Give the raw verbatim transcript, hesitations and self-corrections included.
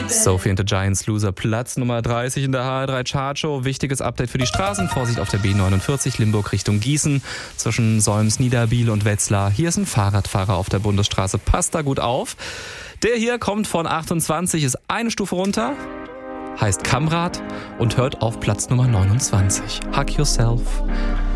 Sophie and the Giants Loser, Platz Nummer dreißig in der H R drei Chartshow. Wichtiges Update für die Straßen. Vorsicht auf der B neunundvierzig Limburg Richtung Gießen zwischen Solms, Niederbiel und Wetzlar. Hier ist ein Fahrradfahrer auf der Bundesstraße. Passt da gut auf. Der hier kommt von achtundzwanzig, ist eine Stufe runter, heißt Kamrad und hört auf Platz Nummer neunundzwanzig. Hug yourself.